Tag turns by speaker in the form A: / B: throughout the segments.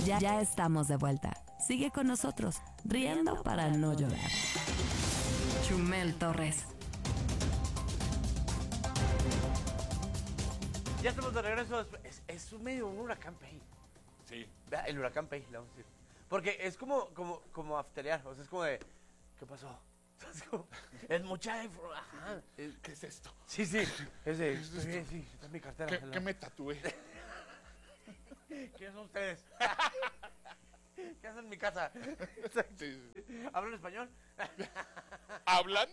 A: Ya estamos de vuelta. Sigue con nosotros, riendo para no llorar. Chumel Torres.
B: Ya estamos de regreso. Es un medio un huracán Pei.
C: Sí.
B: El huracán Pei, le vamos a decir. Porque es como afterear. O sea, es como de. ¿Qué pasó? Es mucha ajá.
C: ¿Qué es esto?
B: Sí. Ese. Sí, está en mi cartera.
C: ¿Qué me tatué?
B: ¿Quiénes son ustedes? ¿Qué hacen en mi casa?
C: Sí.
B: ¿Hablan español?
C: ¿Hablan?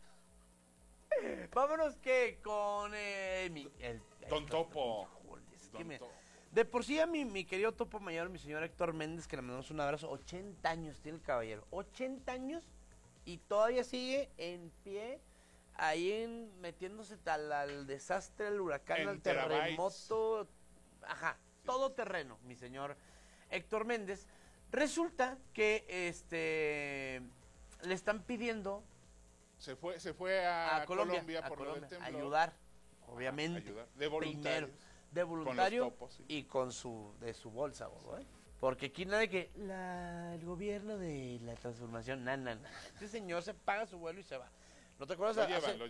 B: Vámonos que con
C: Don Topo.
B: De por sí a mi querido Topo Mayor, mi señor Héctor Méndez, que le mandamos un abrazo. 80 años tiene el caballero. 80 años y todavía sigue en pie. Ahí metiéndose al desastre, al huracán, al terremoto. Ajá, sí. Todo terreno, mi señor Héctor Méndez. Resulta que le están pidiendo.
C: Se fue a Colombia por
B: Colombia,
C: lo del temblor.
B: Ayudar, obviamente.
C: Ayudar. De voluntario.
B: De voluntario
C: con los topos, sí.
B: Y de su bolsa, ¿eh? Porque aquí nada de que el gobierno de la transformación, Este señor se paga su vuelo y se va. ¿No te acuerdas?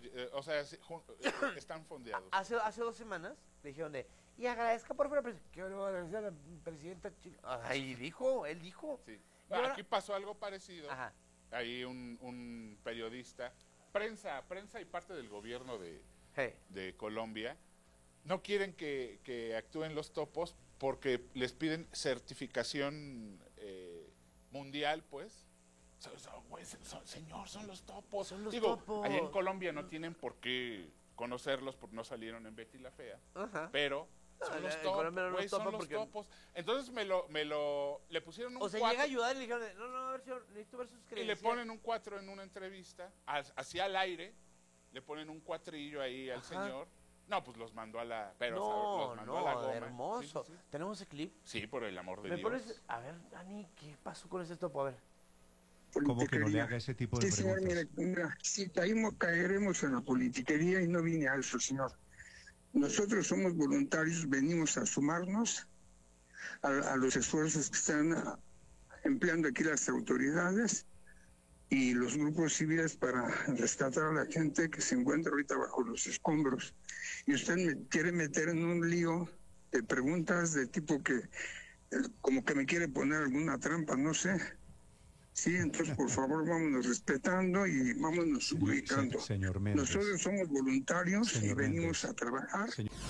C: Están fondeados.
B: Hace 2 semanas le dijeron y agradezca por favor, que le voy a agradecer a la presidenta Chile. Ahí él dijo.
C: Sí. Aquí pasó algo parecido.
B: Ajá.
C: Ahí un periodista, prensa y parte del gobierno de Colombia, no quieren que actúen los topos porque les piden certificación mundial, pues. Señor, son los topos.
B: Topos.
C: Allá en Colombia no tienen por qué conocerlos porque no salieron en Betty la Fea.
B: Ajá.
C: Pero son los topos, son los topos. Entonces le pusieron un 4.
B: O sea, llega a ayudar y le dijeron, no, a ver, señor, necesito ver sus credenciales.
C: Y le ponen un 4 en una entrevista, hacia al aire, le ponen un 4 ahí al señor. No, pues los mandó a la... los mandó a la goma.
B: Hermoso.
C: Sí.
B: ¿Tenemos ese clip?
C: Sí, por el amor de Dios.
B: Pones, a ver, Dani, ¿qué pasó con ese topo? A ver.
D: ¿Cómo que no le haga ese tipo de preguntas? Señor, mira, si caeremos en la politiquería y no vine a eso, señor. Nosotros somos voluntarios, venimos a sumarnos a los esfuerzos que están empleando aquí las autoridades y los grupos civiles para rescatar a la gente que se encuentra ahorita bajo los escombros. Y usted me quiere meter en un lío de preguntas de tipo que, como que me quiere poner alguna trampa, no sé. Sí, entonces por favor vámonos respetando y vámonos ubicando.
E: Señor Méndez.
D: Nosotros somos voluntarios y venimos
E: Méndez.
D: A trabajar.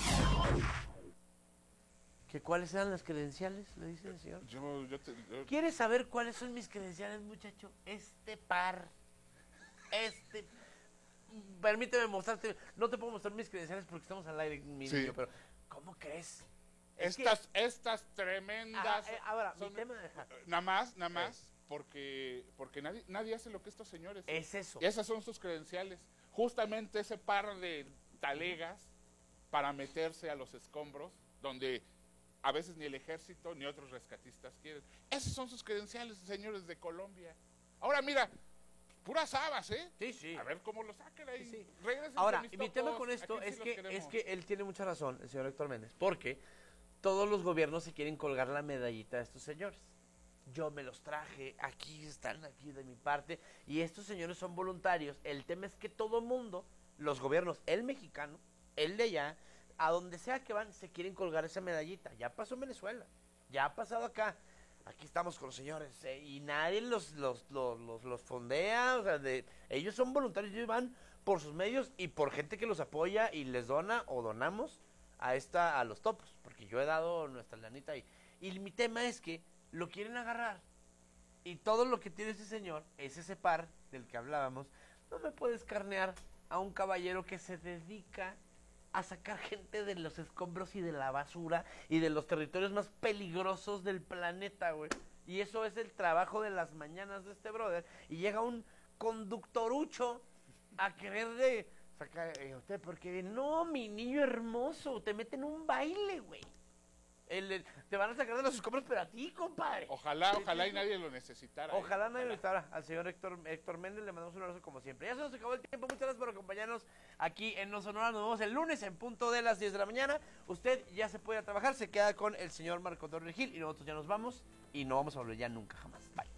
B: ¿Cuáles eran las credenciales? Le dice el señor.
C: ¿Quieres
B: saber cuáles son mis credenciales, muchacho? Permíteme mostrarte. No te puedo mostrar mis credenciales porque estamos al aire, mi niño, pero ¿cómo crees?
C: Estas tremendas...
B: ahora,
C: son,
B: mi tema...
C: Nada más... Porque nadie hace lo que estos señores.
B: Es eso.
C: Esas son sus credenciales. Justamente ese par de talegas para meterse a los escombros, donde a veces ni el ejército ni otros rescatistas quieren. Esas son sus credenciales, señores de Colombia. Ahora mira, puras habas, ¿eh?
B: Sí.
C: A ver cómo lo saquen ahí.
B: Sí.
C: Ahora,
B: mi tema con esto es que él tiene mucha razón, el señor Héctor Méndez, porque todos los gobiernos se quieren colgar la medallita de estos señores. Yo me los traje, aquí están, aquí de mi parte, y estos señores son voluntarios. El tema es que todo mundo, los gobiernos, el mexicano, el de allá, a donde sea que van, se quieren colgar esa medallita. Ya pasó en Venezuela, ya ha pasado acá. Aquí estamos con los señores, y nadie los fondea, o sea, ellos son voluntarios, ellos van por sus medios y por gente que los apoya y les dona o donamos a los topos, porque yo he dado nuestra lanita ahí. Y mi tema es que lo quieren agarrar y todo lo que tiene ese señor es ese par del que hablábamos. No me puedes carnear a un caballero que se dedica a sacar gente de los escombros y de la basura y de los territorios más peligrosos del planeta, güey. Y eso es el trabajo de las mañanas de este brother. Y llega un conductorucho a querer sacar usted porque no, mi niño hermoso, te meten un baile, güey. Te van a sacar de los escombros, pero a ti, compadre.
C: Ojalá y nadie lo necesitara.
B: Ojalá nadie lo necesitara. Al señor Héctor Méndez le mandamos un abrazo como siempre. Ya se nos acabó el tiempo. Muchas gracias por acompañarnos aquí en No Sonora. Nos vemos el lunes en punto de las 10 de la mañana. Usted ya se puede ir a trabajar, se queda con el señor Marco Antonio Gil y nosotros ya nos vamos y no vamos a volver ya nunca jamás. Bye.